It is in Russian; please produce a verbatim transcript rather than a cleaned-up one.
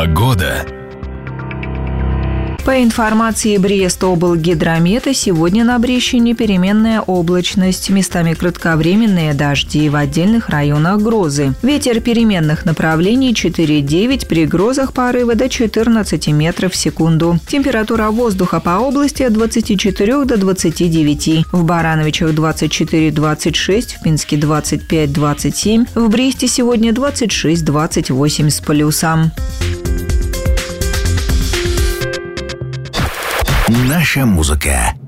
Погода. По информации Брест-облгидромета, сегодня на Брещине переменная облачность, местами кратковременные дожди, в отдельных районах грозы. Ветер переменных направлений четыре-девять, при грозах порывы до четырнадцати метров в секунду. Температура воздуха по области от двадцати четырёх до двадцати девяти. В Барановичах двадцать четыре - двадцать шесть, в Пинске двадцать пять - двадцать семь, в Бресте сегодня двадцать шесть - двадцать восемь с плюсом. Наша музыка.